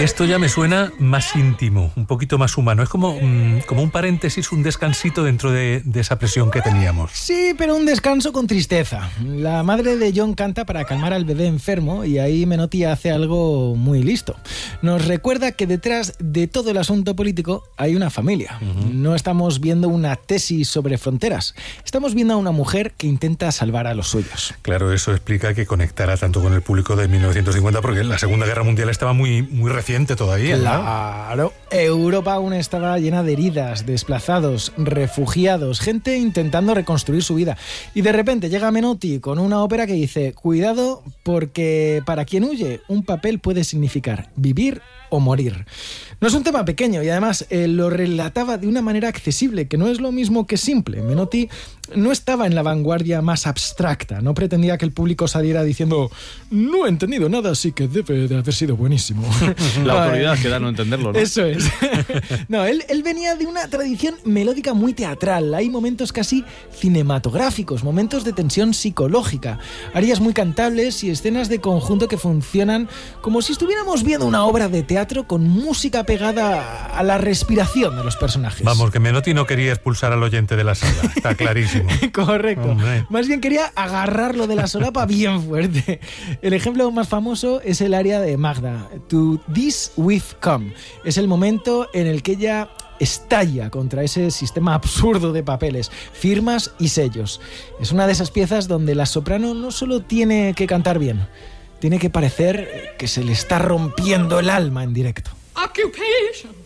Esto ya me suena más íntimo, un poquito más humano. Es como un paréntesis, un descansito dentro de esa presión que teníamos. Sí, pero un descanso con tristeza. La madre de John canta para calmar al bebé enfermo y ahí Menotti hace algo muy listo. Nos recuerda que detrás de todo el asunto político hay una familia. No estamos viendo una tesis sobre fronteras. Estamos viendo a una mujer que intenta salvar a los suyos. Claro, eso explica que conectara tanto con el público de 1950, porque la Segunda Guerra Mundial estaba muy reciente todavía, ¿no? Claro, Europa aún estaba llena de heridas, desplazados, refugiados, gente intentando reconstruir su vida. Y de repente llega Menotti con una ópera que dice: cuidado, porque para quien huye, un papel puede significar vivir o morir. No es un tema pequeño y además lo relataba de una manera accesible, que no es lo mismo que simple. Menotti no estaba en la vanguardia más abstracta, no pretendía que el público saliera diciendo: no he entendido nada, así que debe de haber sido buenísimo. La autoridad que da no entenderlo, ¿no? Eso es. No, él venía de una tradición melódica muy teatral. Hay momentos casi cinematográficos, momentos de tensión psicológica, arias muy cantables y escenas de conjunto que funcionan como si estuviéramos viendo una obra de teatro con música pegada a la respiración de los personajes. Vamos, que Menotti no quería expulsar al oyente de la sala, está clarísimo. Correcto. Hombre. Más bien quería agarrarlo de la solapa bien fuerte. El ejemplo más famoso es el aria de Magda, To This We've Come. Es el momento en el que ella estalla contra ese sistema absurdo de papeles, firmas y sellos. Es una de esas piezas donde la soprano no solo tiene que cantar bien, tiene que parecer que se le está rompiendo el alma en directo. Occupation.